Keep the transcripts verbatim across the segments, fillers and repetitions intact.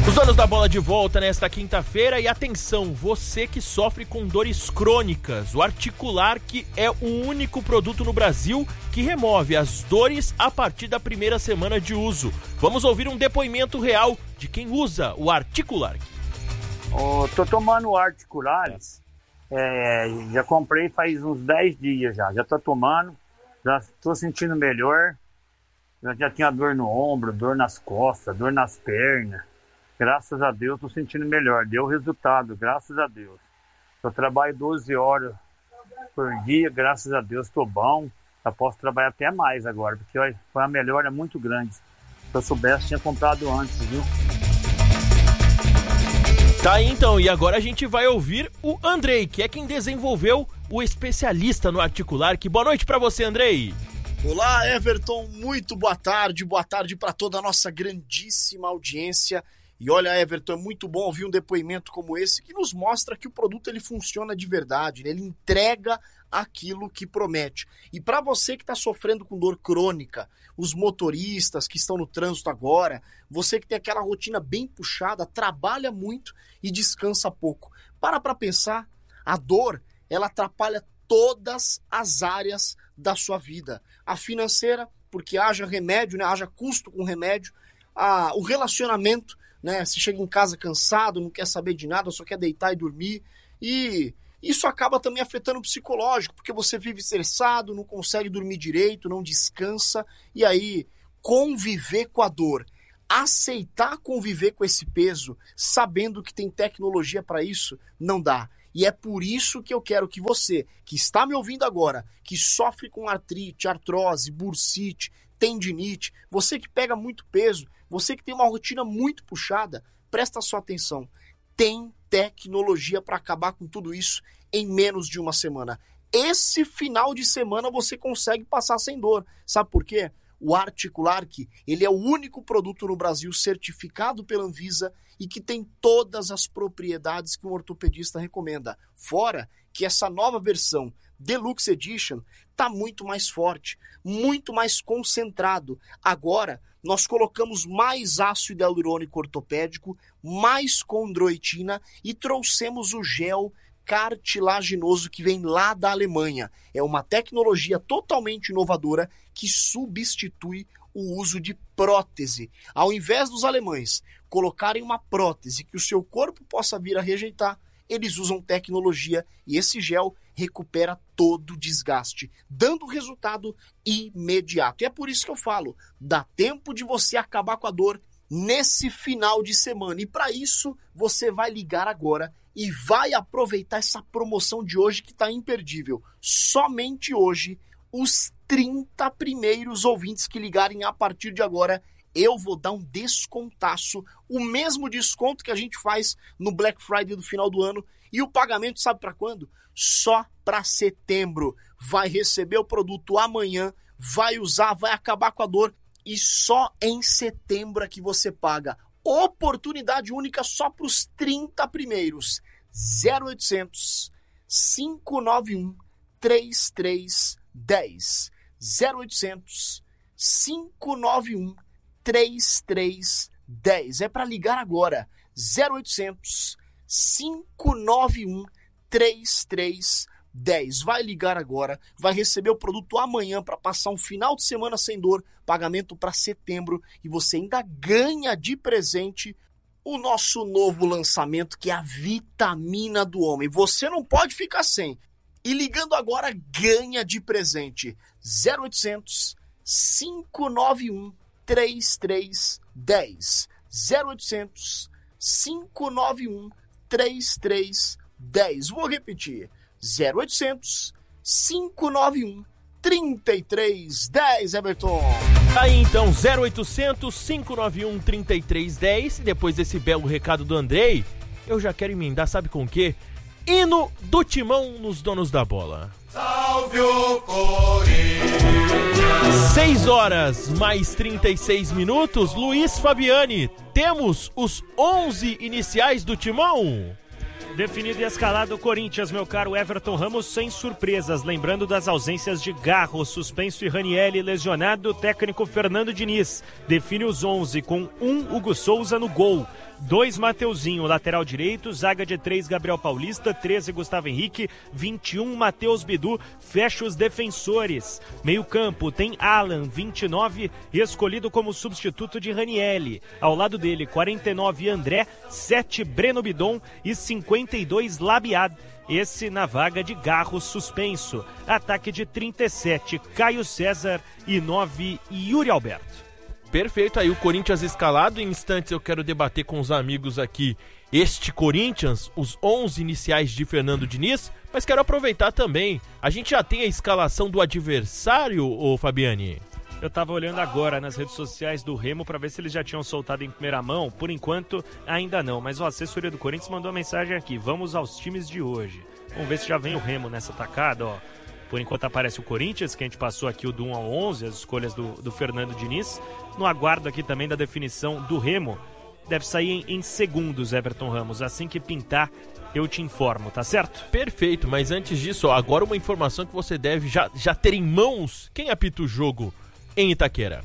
Os donos da bola de volta nesta quinta-feira e atenção, você que sofre com dores crônicas, o Articulark é o único produto no Brasil que remove as dores a partir da primeira semana de uso. Vamos ouvir um depoimento real de quem usa o Articulark. Oh, tô tomando o Articulares, é, já comprei faz uns dez dias já, já tô tomando, já tô sentindo melhor, já, já tinha dor no ombro, dor nas costas, dor nas pernas. Graças a Deus, estou sentindo melhor. Deu resultado, graças a Deus. Eu trabalho doze horas por dia, graças a Deus, estou bom. Eu posso trabalhar até mais agora, porque olha, foi uma melhora muito grande. Se eu soubesse, tinha comprado antes, viu? Tá aí então, e agora a gente vai ouvir o Andrei, que é quem desenvolveu o especialista no Articulark. Boa noite para você, Andrei. Olá, Everton, muito boa tarde. Boa tarde para toda a nossa grandíssima audiência. E olha, Everton, é muito bom ouvir um depoimento como esse que nos mostra que o produto ele funciona de verdade, né? Ele entrega aquilo que promete. E para você que está sofrendo com dor crônica, os motoristas que estão no trânsito agora, você que tem aquela rotina bem puxada, trabalha muito e descansa pouco. Para para pensar, a dor, ela atrapalha todas as áreas da sua vida. A financeira, porque haja remédio, né? Haja custo com remédio. A, o relacionamento, né? Você chega em casa cansado, não quer saber de nada, só quer deitar e dormir. E isso acaba também afetando o psicológico, porque você vive estressado, não consegue dormir direito, não descansa. E aí, conviver com a dor, aceitar conviver com esse peso, sabendo que tem tecnologia para isso, não dá. E é por isso que eu quero que você, que está me ouvindo agora, que sofre com artrite, artrose, bursite, tendinite, você que pega muito peso, você que tem uma rotina muito puxada, presta sua atenção. Tem tecnologia para acabar com tudo isso em menos de uma semana. Esse final de semana você consegue passar sem dor. Sabe por quê? O Articulark, ele é o único produto no Brasil certificado pela Anvisa e que tem todas as propriedades que um ortopedista recomenda. Fora que essa nova versão Deluxe Edition está muito mais forte, muito mais concentrado. Agora, nós colocamos mais ácido hialurônico ortopédico, mais condroitina e trouxemos o gel cartilaginoso que vem lá da Alemanha. É uma tecnologia totalmente inovadora que substitui o uso de prótese. Ao invés dos alemães colocarem uma prótese que o seu corpo possa vir a rejeitar, eles usam tecnologia e esse gel recupera todo o desgaste, dando resultado imediato. E é por isso que eu falo, dá tempo de você acabar com a dor nesse final de semana. E para isso, você vai ligar agora e vai aproveitar essa promoção de hoje que está imperdível. Somente hoje, os trinta primeiros ouvintes que ligarem a partir de agora, eu vou dar um descontaço, o mesmo desconto que a gente faz no Black Friday do final do ano. E o pagamento sabe para quando? Só para setembro. Vai receber o produto amanhã, vai usar, vai acabar com a dor e só em setembro é que você paga. Oportunidade única só para os trinta primeiros. zero oitocentos, cinco nove um, três três um zero. zero oitocentos, cinco nove um, três três um zero. É para ligar agora. zero oitocentos, cinco nove um, três três um zero. Vai ligar agora, vai receber o produto amanhã para passar um final de semana sem dor, pagamento para setembro e você ainda ganha de presente o nosso novo lançamento que é a Vitamina do Homem. Você não pode ficar sem. E ligando agora, ganha de presente. zero oitocentos, cinco nove um, três três um zero. zero oitocentos, cinco nove um, três três um zero. Vou repetir. zero oitocentos, cinco nove um, três três um zero, Everton. Aí então, zero oitocentos, cinco nove um, três três um zero. Depois desse belo recado do Andrei, eu já quero emendar, sabe com o quê? Hino do Timão nos Donos da Bola. Salve o Corinthians! seis horas mais trinta e seis minutos. Luiz Fabiani, temos os onze iniciais do Timão? Definido e escalado o Corinthians, meu caro Everton Ramos, sem surpresas. Lembrando das ausências de Garro, suspenso e Ranielli lesionado, técnico Fernando Diniz. Define os onze com um Hugo Souza no gol. dois Mateuzinho, lateral direito, zaga de três Gabriel Paulista, treze Gustavo Henrique, vinte e um Matheus Bidu, fecha os defensores. Meio campo tem Alan, vinte e nove, escolhido como substituto de Ranielli. Ao lado dele, quarenta e nove André, sete Breno Bidon e cinquenta e dois Labiad. Esse na vaga de Garro suspenso. Ataque de trinta e sete, Caio César e nove Yuri Alberto. Perfeito, aí o Corinthians escalado. Em instantes eu quero debater com os amigos aqui este Corinthians, os onze iniciais de Fernando Diniz, mas quero aproveitar também, a gente já tem a escalação do adversário, ô Fabiani? Eu tava olhando agora nas redes sociais do Remo para ver se eles já tinham soltado em primeira mão. Por enquanto, ainda não, mas ó, a assessoria do Corinthians mandou uma mensagem aqui: vamos aos times de hoje. Vamos ver se já vem o Remo nessa tacada, ó. Por enquanto aparece o Corinthians, que a gente passou aqui o do um ao onze, as escolhas do, do Fernando Diniz. No aguardo aqui também da definição do Remo. Deve sair em, em segundos, Everton Ramos. Assim que pintar, eu te informo, tá certo? Perfeito, mas antes disso, ó, agora uma informação que você deve já, já ter em mãos. Quem apita o jogo em Itaquera?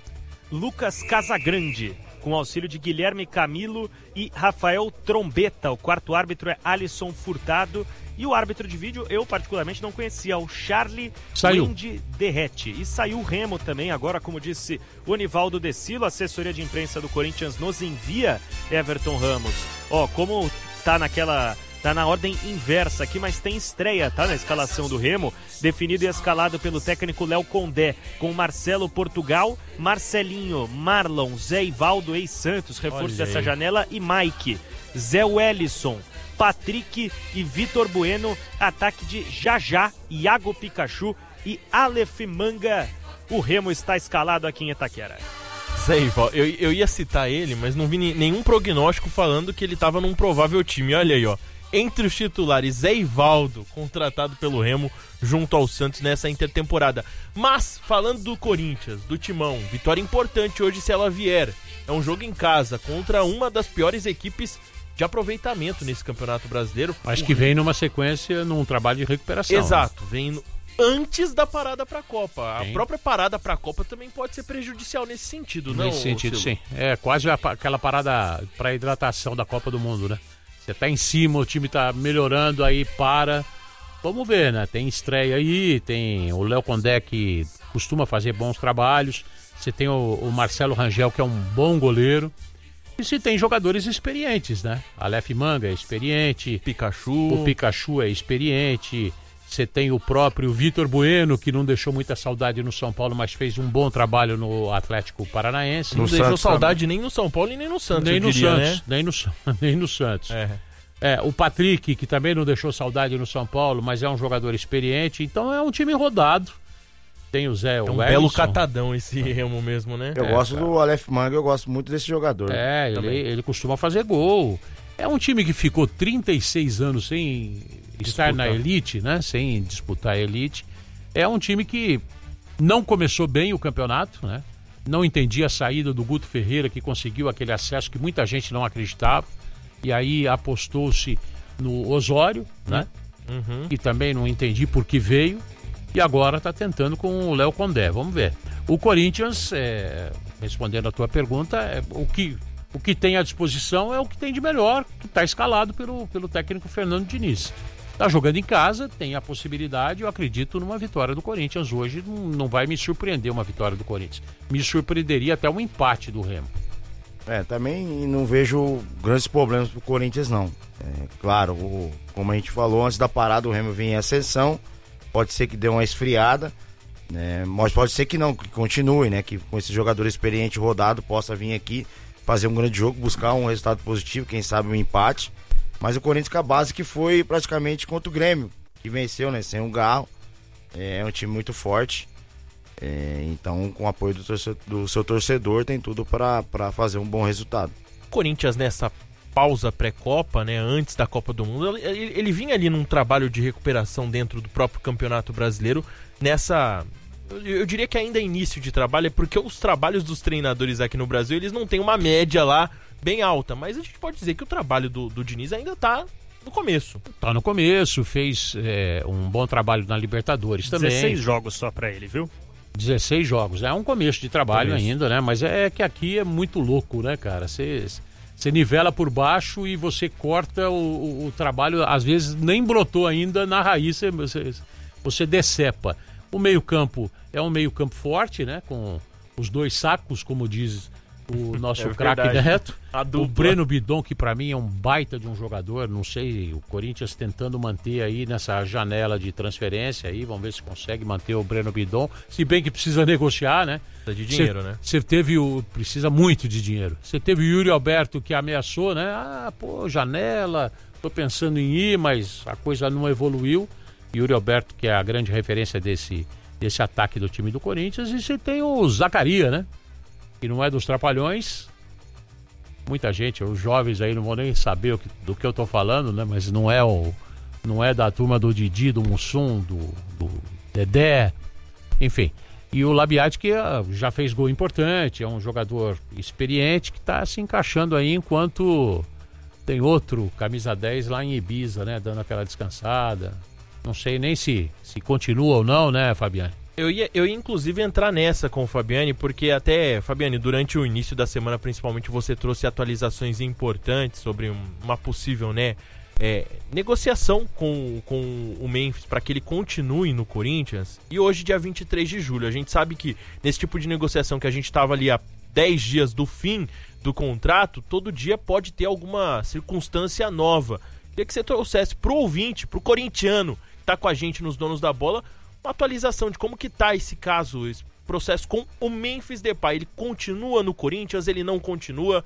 Lucas Casagrande, com auxílio de Guilherme Camilo e Rafael Trombetta. O quarto árbitro é Alisson Furtado. E o árbitro de vídeo, eu particularmente não conhecia, o Charlie Wendy Derrete. E saiu o Remo também, agora, como disse o Onivaldo Decilo, a assessoria de imprensa do Corinthians nos envia, Everton Ramos. Ó, como tá naquela... tá na ordem inversa aqui, mas tem estreia, tá? Na escalação do Remo, definido e escalado pelo técnico Léo Condé, com Marcelo Portugal, Marcelinho, Marlon, Zé Ivaldo, ex-Santos, reforço dessa janela, e Mike, Zé Wellison, Patrick e Vitor Bueno, ataque de Jajá, Iago Pikachu e Aleph Manga. O Remo está escalado aqui em Itaquera. Zé Ivaldo, eu, eu ia citar ele, mas não vi nenhum prognóstico falando que ele estava num provável time. Olha aí, ó. Entre os titulares, Zé Ivaldo, contratado pelo Remo junto ao Santos nessa intertemporada. Mas, falando do Corinthians, do Timão, vitória importante hoje se ela vier. É um jogo em casa contra uma das piores equipes de aproveitamento nesse Campeonato Brasileiro. Acho que vem numa sequência, num trabalho de recuperação. Exato, né? vem no... antes da parada para a Copa. Sim. A própria parada para a Copa também pode ser prejudicial nesse sentido, não? Nesse sentido, Cilo? sim. É quase aquela parada para hidratação da Copa do Mundo, né? Você tá em cima, o time tá melhorando, aí para. Vamos ver, né? Tem estreia aí, tem o Léo Condé, que costuma fazer bons trabalhos. Você tem o, o Marcelo Rangel, que é um bom goleiro. E se tem jogadores experientes, né? Aleph Manga é experiente. Pikachu. O Pikachu é experiente. Você tem o próprio Vitor Bueno, que não deixou muita saudade no São Paulo, mas fez um bom trabalho no Atlético Paranaense. Não no deixou Santos saudade também. nem no São Paulo e nem no Santos, nem eu no diria, Santos, né? nem no, nem no Santos. É. É, o Patrick, que também não deixou saudade no São Paulo, mas é um jogador experiente. Então é um time rodado. Tem o Zé, é o um Wellison. belo catadão esse Remo mesmo, né? Eu É, gosto cara. do Aleph Manga, eu gosto muito desse jogador. É, ele, ele costuma fazer gol. É um time que ficou trinta e seis anos sem estar na elite, né? Sem disputar a elite. É um time que não começou bem o campeonato, né? Não entendia a saída do Guto Ferreira, que conseguiu aquele acesso que muita gente não acreditava. E aí apostou-se no Osório, né? Uhum. E também não entendi por que veio. E agora está tentando com o Léo Condé. Vamos ver. O Corinthians, é, respondendo a tua pergunta, é, o, que, o que tem à disposição é o que tem de melhor, que está escalado pelo, pelo técnico Fernando Diniz. Está jogando em casa, tem a possibilidade, eu acredito, numa vitória do Corinthians hoje. Não, não vai me surpreender uma vitória do Corinthians. Me surpreenderia até um empate do Remo. É, também não vejo grandes problemas pro Corinthians, não. É, claro, o, como a gente falou, antes da parada o Remo vem em ascensão. Pode ser que dê uma esfriada, né? Mas pode ser que não, que continue, né? Que com esse jogador experiente rodado possa vir aqui fazer um grande jogo, buscar um resultado positivo, quem sabe um empate. Mas o Corinthians com a base que foi praticamente contra o Grêmio, que venceu, né? Sem um Garro. É, é um time muito forte. É, então, com o apoio do, torcedor, do seu torcedor, tem tudo para fazer um bom resultado. Corinthians nessa pausa pré-Copa, né, antes da Copa do Mundo, ele, ele, ele vinha ali num trabalho de recuperação dentro do próprio Campeonato Brasileiro, nessa... Eu, eu diria que ainda é início de trabalho, é porque os trabalhos dos treinadores aqui no Brasil, eles não têm uma média lá bem alta, mas a gente pode dizer que o trabalho do, do Diniz ainda tá no começo. Tá no começo, fez é, um bom trabalho na Libertadores também. dezesseis jogos só pra ele, viu? dezesseis jogos, é um começo de trabalho Começo. ainda, né? Mas é que aqui é muito louco, né, cara? Você você nivela por baixo e você corta o, o, o trabalho, às vezes nem brotou ainda na raiz, você, você, você decepa. O meio-campo é um meio-campo forte, né? Com os dois sacos, como diz o nosso É craque verdade. Neto. A O dupla. Breno Bidon, que pra mim é um baita de um jogador, não sei, o Corinthians tentando manter aí nessa janela de transferência aí, vamos ver se consegue manter o Breno Bidon, se bem que precisa negociar, né? Precisa de dinheiro, Cê, né? Você teve o... precisa muito de dinheiro. Você teve o Yuri Alberto que ameaçou, né? Ah, pô, janela, tô pensando em ir, mas a coisa não evoluiu. Yuri Alberto, que é a grande referência desse, desse ataque do time do Corinthians, e você tem o Zacaria, né? Que não é dos Trapalhões. Muita gente, os jovens aí não vão nem saber o que, do que eu tô falando, né? Mas não é o não é da turma do Didi, do Mussum, do, do Dedé, enfim. E o Labiati, que uh, já fez gol importante, é um jogador experiente que está se encaixando aí, enquanto tem outro camisa dez lá em Ibiza, né? Dando aquela descansada. Não sei nem se, se continua ou não, né, Fabiane? Eu ia, eu ia inclusive entrar nessa com o Fabiane, porque até, Fabiane, durante o início da semana, principalmente, você trouxe atualizações importantes sobre um, uma possível, né, é, negociação com, com o Memphis para que ele continue no Corinthians. E hoje, dia vinte e três de julho, a gente sabe que nesse tipo de negociação que a gente estava ali há dez dias do fim do contrato, todo dia pode ter alguma circunstância nova. Queria que você trouxesse pro ouvinte, pro corintiano que tá com a gente nos Donos da Bola, uma atualização de como que tá esse caso, esse processo com o Memphis Depay. Ele continua no Corinthians, ele não continua?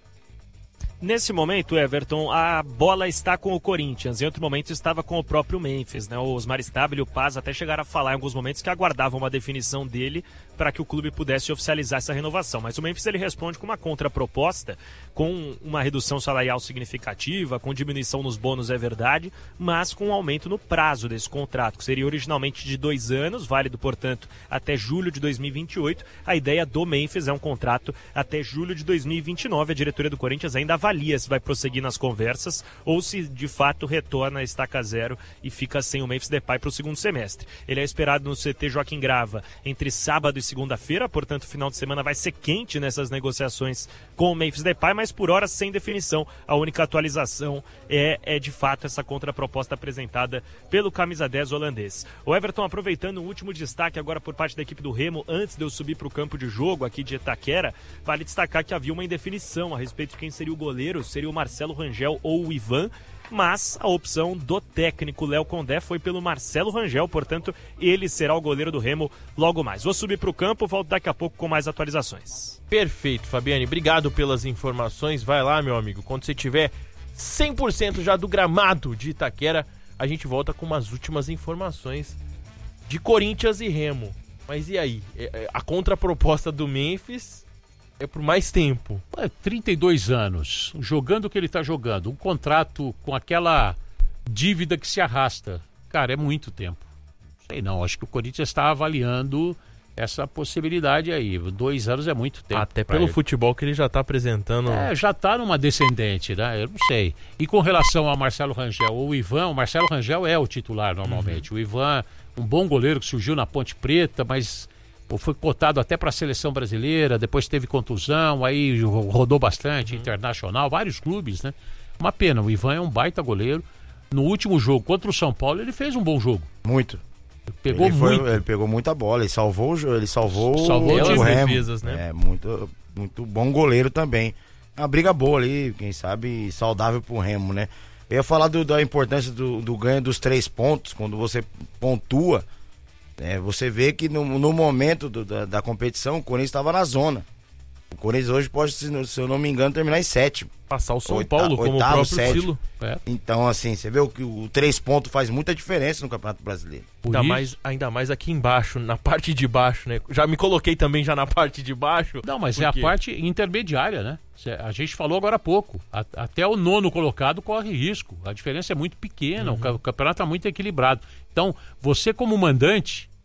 Nesse momento, Everton, a bola está com o Corinthians. Em outro momento estava com o próprio Memphis, né? O Osmar Stabile e o Paz até chegaram a falar em alguns momentos que aguardavam uma definição dele para que o clube pudesse oficializar essa renovação. Mas o Memphis ele responde com uma contraproposta, com uma redução salarial significativa, com diminuição nos bônus, é verdade, mas com um aumento no prazo desse contrato, que seria originalmente de dois anos, válido, portanto, até julho de dois mil e vinte e oito. A ideia do Memphis é um contrato até julho de dois mil e vinte e nove. A diretoria do Corinthians ainda avalia se vai prosseguir nas conversas ou se de fato retorna a estaca zero e fica sem o Memphis Depay para o segundo semestre. Ele é esperado no C T Joaquim Grava entre sábado e segunda-feira, portanto o final de semana vai ser quente nessas negociações com o Memphis Depay, mas por hora sem definição. A única atualização é, é de fato essa contraproposta apresentada pelo camisa dez holandês. O Everton, aproveitando um último destaque agora por parte da equipe do Remo, antes de eu subir para o campo de jogo aqui de Itaquera, vale destacar que havia uma indefinição a respeito de quem seria o goleiro, seria o Marcelo Rangel ou o Ivan, mas a opção do técnico Léo Condé foi pelo Marcelo Rangel, portanto ele será o goleiro do Remo logo mais. Vou subir para o campo, volto daqui a pouco com mais atualizações. Perfeito, Fabiane, obrigado pelas informações. Vai lá, meu amigo, quando você tiver cem por cento já do gramado de Itaquera, a gente volta com umas últimas informações de Corinthians e Remo. Mas e aí? A contraproposta do Memphis é por mais tempo. É, trinta e dois anos, jogando o que ele tá jogando, um contrato com aquela dívida que se arrasta. Cara, é muito tempo. Sei não, acho que o Corinthians está avaliando essa possibilidade aí. Dois anos é muito tempo. Até pra pelo ele. futebol que ele já tá apresentando. É, já tá numa descendente, né? Eu não sei. E com relação ao Marcelo Rangel ou o Ivan, o Marcelo Rangel é o titular normalmente. Uhum. O Ivan, um bom goleiro que surgiu na Ponte Preta, mas foi cotado até para a seleção brasileira, depois teve contusão, aí rodou bastante, uhum. Internacional, vários clubes, né? Uma pena, o Ivan é um baita goleiro. No último jogo contra o São Paulo, ele fez um bom jogo. Muito. Ele pegou ele foi, muito. Ele pegou muita bola, ele salvou o jogo, ele salvou, salvou o as Remo. defesas, né? É, muito, muito bom goleiro também. Uma briga boa ali, quem sabe saudável pro Remo, né? Eu ia falar do, da importância do, do ganho dos três pontos, quando você pontua. É, você vê que no, no momento do, da, da competição o Corinthians estava na zona. O Corinthians hoje pode, se, se eu não me engano, terminar em sétimo. Passar o São Oita, Paulo como oitavo, o próprio sétimo. Silo. É. Então, assim, você vê que o, o três pontos faz muita diferença no Campeonato Brasileiro. Por Ainda isso- mais, ainda mais aqui embaixo, na parte de baixo, né? Já me coloquei também já na parte de baixo. Não, mas é a porque- parte intermediária, né? Cê- A gente falou agora há pouco. A- até o nono colocado corre risco. A diferença é muito pequena, Uhum. o ca- o campeonato está muito equilibrado. Então, você como mandante,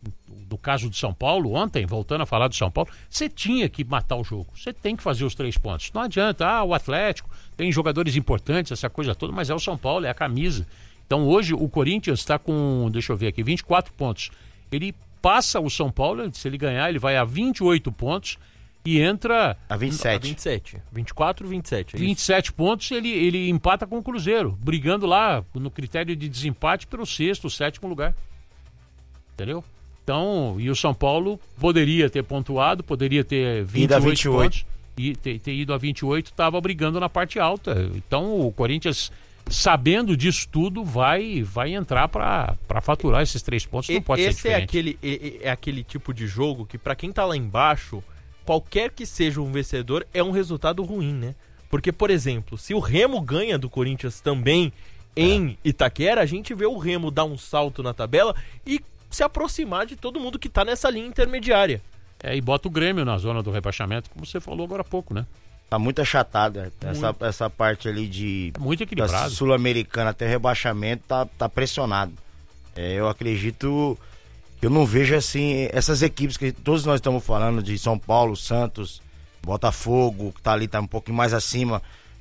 do caso de São Paulo, ontem, voltando a falar do São Paulo, você tinha que matar o jogo. Você tem que fazer os três pontos. Não adianta, ah, o Atlético tem jogadores importantes, essa coisa toda, mas é o São Paulo, é a camisa. Então hoje o Corinthians está com, deixa eu ver aqui, vinte e quatro pontos. Ele passa o São Paulo, se ele ganhar, ele vai a vinte e oito pontos e entra... A vinte e sete. vinte e sete. vinte e quatro, vinte e sete. É vinte e sete isso. pontos, ele, ele empata com o Cruzeiro, brigando lá no critério de desempate pelo sexto, sétimo lugar. Entendeu? Então, e o São Paulo poderia ter pontuado, poderia ter vinte e oito, vinte e oito. pontos, e ter, ter ido a vinte e oito, estava brigando na parte alta. Então, o Corinthians, sabendo disso tudo, vai, vai entrar para faturar esses três pontos. Não pode Esse ser é diferente. aquele, é, é aquele tipo de jogo que, para quem tá lá embaixo, qualquer que seja um vencedor, é um resultado ruim, né? Porque, por exemplo, se o Remo ganha do Corinthians também em é. Itaquera, a gente vê o Remo dar um salto na tabela e se aproximar de todo mundo que tá nessa linha intermediária. É, e bota o Grêmio na zona do rebaixamento, como você falou agora há pouco, né? Tá muito achatada. Essa, essa parte ali de... Muito equilibrado. Sul-Americana até rebaixamento tá, tá pressionado. É, eu acredito... Eu não vejo assim... Essas equipes que todos nós estamos falando de São Paulo, Santos, Botafogo, que tá ali, tá um pouquinho mais acima,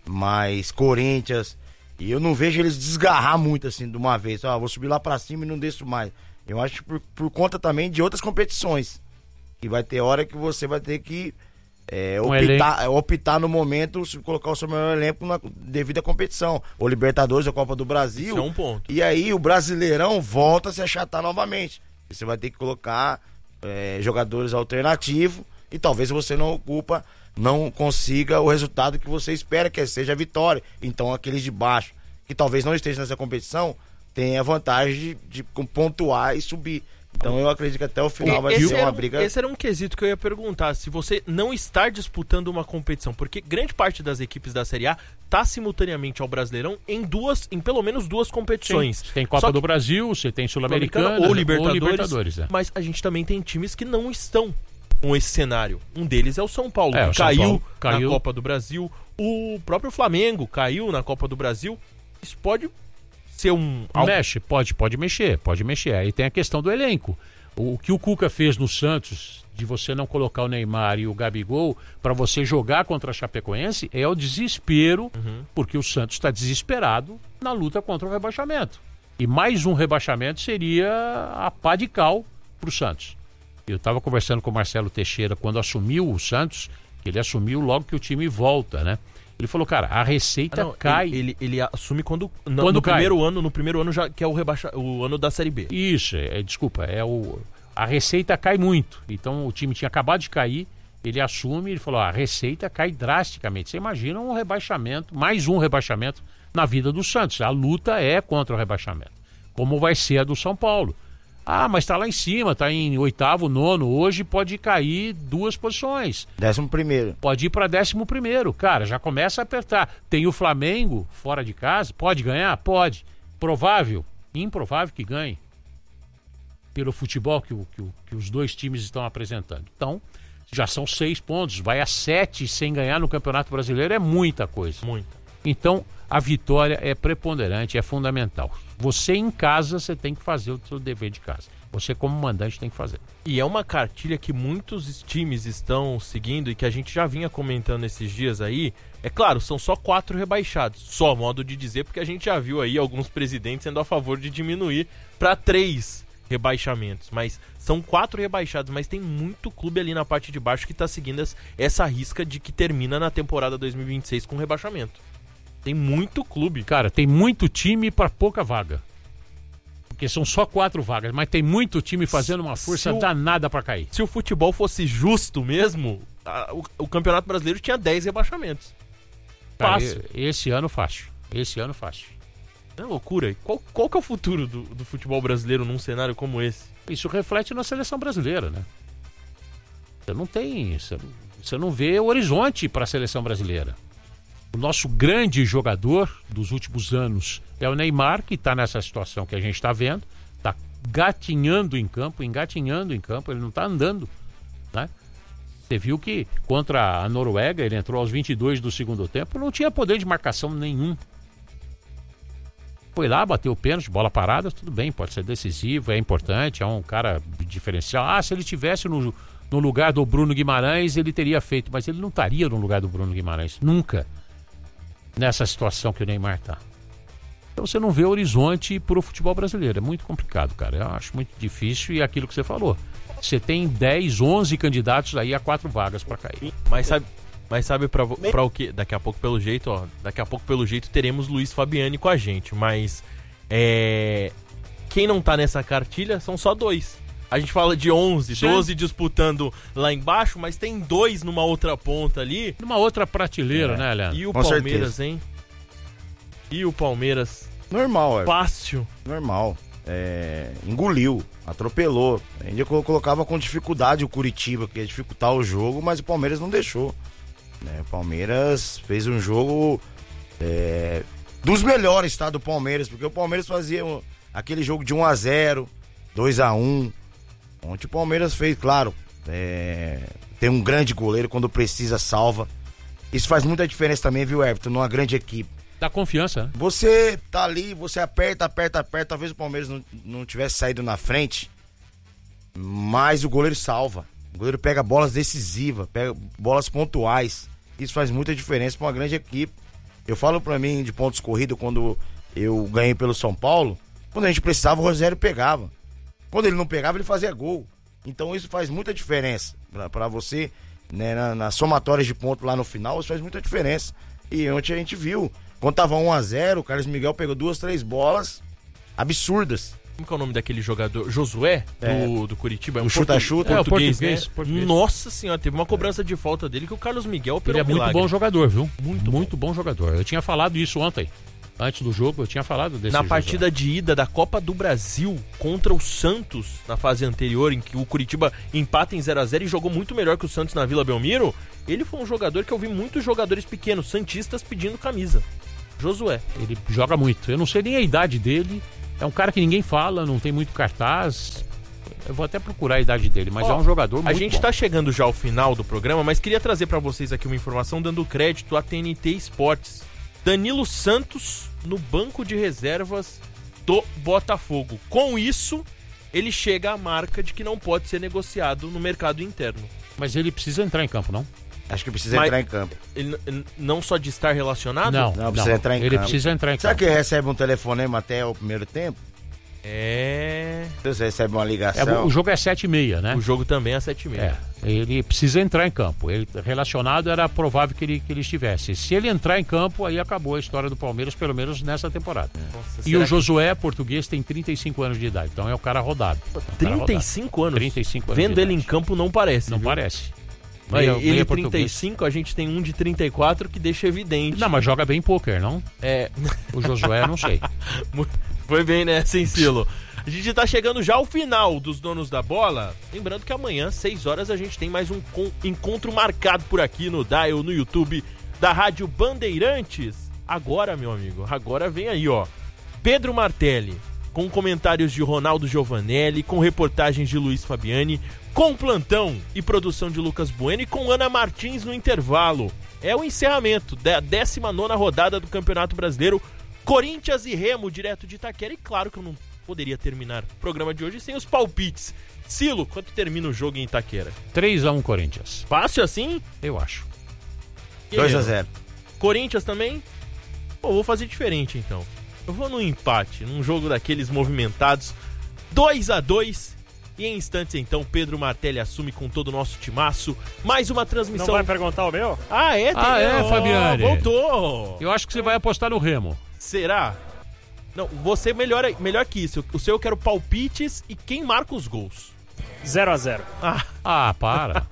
mas Corinthians... E eu não vejo eles desgarrar muito assim de uma vez. Ah, vou subir lá pra cima e não desço mais. Eu acho que por, por conta também de outras competições. Que vai ter hora que você vai ter que é, um optar, optar no momento, colocar o seu melhor elenco na, devido à competição. O Libertadores, a Copa do Brasil. Isso é um ponto. E aí o Brasileirão volta a se achatar novamente. Você vai ter que colocar é, jogadores alternativos e talvez você não ocupa, não consiga o resultado que você espera, que seja a vitória. Então aqueles de baixo, que talvez não estejam nessa competição, tem a vantagem de, de pontuar e subir. Então eu acredito que até o final vai esse ser uma um, briga... Esse era um quesito que eu ia perguntar, se você não está disputando uma competição, porque grande parte das equipes da Série A está simultaneamente ao Brasileirão em duas, em pelo menos duas competições. Sim, tem Copa Só do que... Brasil, você tem Sul-Americana ou Libertadores, ou Libertadores é. Mas a gente também tem times que não estão com esse cenário. Um deles é o São Paulo, é, que o São caiu, Paulo caiu na Copa do Brasil. O próprio Flamengo caiu na Copa do Brasil. Isso pode ser um... Mexe, pode, pode mexer, pode mexer. Aí tem a questão do elenco. O que o Cuca fez no Santos, de você não colocar o Neymar e o Gabigol para você jogar contra a Chapecoense, é o desespero, uhum. porque o Santos está desesperado na luta contra o rebaixamento. E mais um rebaixamento seria a pá de cal para o Santos. Eu estava conversando com o Marcelo Teixeira quando assumiu o Santos, que ele assumiu logo que o time volta, né? Ele falou, cara, a receita ah, não, cai. Ele, ele, ele assume quando, no, quando no cai. primeiro ano, no primeiro ano já que é o rebaixa, o ano da Série B. Isso, é, desculpa, é o a receita cai muito. Então o time tinha acabado de cair, ele assume, ele falou, a receita cai drasticamente. Você imagina um rebaixamento, mais um rebaixamento na vida do Santos. A luta é contra o rebaixamento. Como vai ser a do São Paulo? Ah, mas tá lá em cima, tá em oitavo, nono. Hoje pode cair duas posições. Décimo primeiro. Pode ir para décimo primeiro. Cara, já começa a apertar. Tem o Flamengo fora de casa. Pode ganhar? Pode. Provável? Improvável que ganhe. Pelo futebol que, o, que, o, que os dois times estão apresentando. Então, já são seis pontos. Vai a sete sem ganhar no Campeonato Brasileiro. É muita coisa. Muita. Então, a vitória é preponderante, é fundamental. Você em casa, você tem que fazer o seu dever de casa. Você como mandante tem que fazer. E é uma cartilha que muitos times estão seguindo e que a gente já vinha comentando esses dias aí. É claro, são só quatro rebaixados. Só modo de dizer, porque a gente já viu aí alguns presidentes sendo a favor de diminuir para três rebaixamentos. Mas são quatro rebaixados, mas tem muito clube ali na parte de baixo que está seguindo essa risca de que termina na temporada dois mil e vinte e seis com rebaixamento. Tem muito clube. Cara, tem muito time para pouca vaga. Porque são só quatro vagas, mas tem muito time fazendo uma força o, danada para cair. Se o futebol fosse justo mesmo, a, o, o Campeonato Brasileiro tinha dez rebaixamentos. Cara, fácil. Esse ano fácil. Esse ano fácil. É loucura. Qual, qual que é o futuro do, do futebol brasileiro num cenário como esse? Isso reflete na seleção brasileira, né? Você não tem... Você, você não vê o horizonte para a seleção brasileira. O nosso grande jogador dos últimos anos é o Neymar, que está nessa situação que a gente está vendo, está gatinhando em campo, engatinhando em campo, ele não está andando, né? Você viu que contra a Noruega, ele entrou aos vinte e dois do segundo tempo, não tinha poder de marcação nenhum. Foi lá, bateu o pênalti, bola parada, tudo bem, pode ser decisivo, é importante, é um cara diferencial. Ah, se ele tivesse no, no lugar do Bruno Guimarães, ele teria feito, mas ele não estaria no lugar do Bruno Guimarães, nunca, nessa situação que o Neymar tá. Então você não vê horizonte pro futebol brasileiro, é muito complicado, cara, eu acho muito difícil, e é aquilo que você falou, você tem dez, onze candidatos aí a quatro vagas para cair. Mas sabe... Mas sabe pra, pra o que? Daqui a pouco, pelo jeito, ó. Daqui a pouco, pelo jeito, teremos Luiz Fabiani com a gente. Mas é, quem não tá nessa cartilha são só dois. A gente fala de onze, Sim. doze disputando lá embaixo, mas tem dois numa outra ponta ali. Numa outra prateleira, é. né, Leandro? E o com Palmeiras, certeza. hein? E o Palmeiras? Normal, é. Fácil. Normal. É, engoliu, atropelou. A gente colocava com dificuldade o Curitiba, que ia dificultar o jogo, mas o Palmeiras não deixou. O Palmeiras fez um jogo é, dos melhores, tá, do Palmeiras, porque o Palmeiras fazia um, aquele jogo de um a zero, dois a um. Ontem o Palmeiras fez, claro, é, tem um grande goleiro, quando precisa salva. Isso faz muita diferença também, viu, Everton, numa grande equipe. Dá confiança, né? Você tá ali, você aperta, aperta, aperta, talvez o Palmeiras não, não tivesse saído na frente, mas o goleiro salva. O goleiro pega bolas decisivas, pega bolas pontuais. Isso faz muita diferença para uma grande equipe. Eu falo para mim de pontos corridos quando eu ganhei pelo São Paulo. Quando a gente precisava, o Rogério pegava. Quando ele não pegava, ele fazia gol. Então isso faz muita diferença para você, né, na, nas somatórias de pontos lá no final. Isso faz muita diferença. E ontem a gente viu. Quando tava um a zero, o Carlos Miguel pegou duas, três bolas absurdas. Como que é o nome daquele jogador? Josué, É. do, do Curitiba? É um O chuta-chuta. portu- É, o português, português, né? português. Nossa senhora, teve uma cobrança de falta dele que o Carlos Miguel Ele operou é um muito milagre. bom jogador, viu? Muito Muito bom jogador. Eu tinha falado isso ontem. Antes do jogo, eu tinha falado desse Na Josué. partida de ida da Copa do Brasil contra o Santos, na fase anterior, em que o Curitiba empata em zero a zero e jogou muito melhor que o Santos na Vila Belmiro, ele foi um jogador que eu vi muitos jogadores pequenos, santistas, pedindo camisa. Josué. Ele joga muito. Eu não sei nem a idade dele. É um cara que ninguém fala, não tem muito cartaz. Eu vou até procurar a idade dele, mas Ó, é um jogador muito A gente bom. tá chegando já ao final do programa, mas queria trazer pra vocês aqui uma informação dando crédito à T N T Esportes. Danilo Santos no banco de reservas do Botafogo. Com isso, ele chega à marca de que não pode ser negociado no mercado interno. Mas ele precisa entrar em campo, não? Acho que precisa Mas- entrar em campo. Ele n- não só de estar relacionado? Não, Não, precisa entrar em ele campo. precisa entrar em Será campo. que recebe um telefonema até o primeiro tempo? É... Você recebe uma É, ligação? o jogo é sete e meia, né? O jogo também é sete e meia. É, ele precisa entrar em campo. Ele relacionado era provável que ele, que ele estivesse. Se ele entrar em campo, aí acabou a história do Palmeiras, pelo menos nessa temporada. Nossa, E será o Josué, português, tem trinta e cinco anos de idade. Então é o cara rodado. É o cara trinta e rodado. cinco anos? trinta e cinco anos Vendo de ele em idade. campo não parece, Não viu? parece. Aí, Meia- ele meia trinta e português. cinco, a gente tem um de trinta e quatro que deixa evidente. Não, mas joga bem pôquer, não? É, O Josué, não sei. foi bem, né, sem silo. A gente tá chegando já ao final dos Donos da Bola. Lembrando que amanhã, seis horas, a gente tem mais um con- encontro marcado por aqui no Dial, no YouTube da Rádio Bandeirantes. Agora, meu amigo, agora vem aí, ó. Pedro Martelli, com comentários de Ronaldo Giovanelli, com reportagens de Luiz Fabiani, com plantão e produção de Lucas Bueno e com Ana Martins no intervalo. É o encerramento da décima nona rodada do Campeonato Brasileiro. Corinthians e Remo, direto de Itaquera. E claro que eu não poderia terminar o programa de hoje sem os palpites. Silo, quanto termina o jogo em Itaquera? três a um Corinthians, Fácil assim? eu acho. dois a zero. Corinthians também? Pô, vou fazer diferente então. Eu vou no empate, num jogo daqueles movimentados. dois a dois. E em instantes então, Pedro Martelli assume com todo o nosso timaço. Mais uma Não transmissão. vai perguntar o meu? Ah, é? Tem... Ah, é, Ó, Fabiani. Voltou. Eu acho que você vai apostar no Remo. Será? Não, você melhor, melhor que isso. O seu eu quero palpites e quem marca os gols. zero a zero. Ah, Ah, para.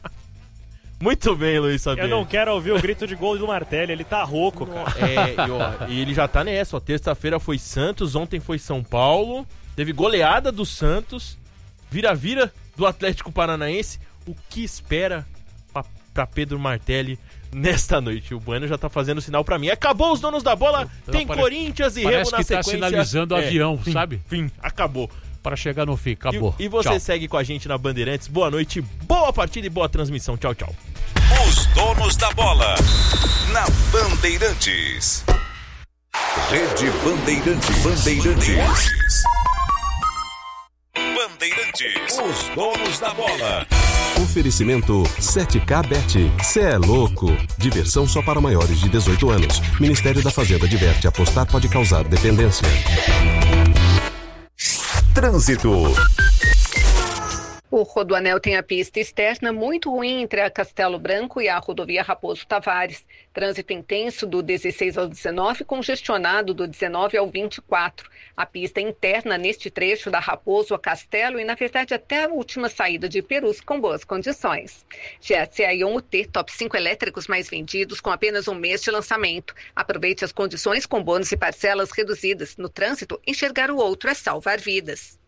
muito bem, Luiz Eu Fabiano. não quero ouvir o grito de gol do Martelli, ele tá rouco, cara. É, e, ó, e ele já tá nessa, ó. Terça-feira foi Santos, ontem foi São Paulo. Teve goleada do Santos. Vira-vira do Atlético Paranaense. O que espera pra, pra Pedro Martelli nesta noite? O Bueno já tá fazendo sinal pra mim. Acabou os Donos da Bola. Tem Pare- Corinthians e Parece Remo na que tá sequência. sinalizando É, avião, fim, sabe? Fim, acabou. Para chegar no fim, acabou. E, e você Tchau. segue com a gente na Bandeirantes. Boa noite, boa partida e boa transmissão. Tchau, tchau. Os Donos da Bola na Bandeirantes. Rede Bandeirante. Bandeirantes. Bandeirantes. Os donos da bola. Oferecimento sete K Bet. Cê é louco. Diversão só para maiores de dezoito anos. Ministério da Fazenda adverte: apostar pode causar dependência. Trânsito. O Rodoanel tem a pista externa muito ruim entre a Castelo Branco e a rodovia Raposo Tavares. Trânsito intenso do dezesseis ao dezenove, congestionado do dezenove ao vinte e quatro. A pista interna neste trecho da Raposo a Castelo e, na verdade, até a última saída de Perus com boas condições. G S A Ion U T, top cinco elétricos mais vendidos com apenas um mês de lançamento. Aproveite as condições com bônus e parcelas reduzidas. No trânsito, enxergar o outro é salvar vidas.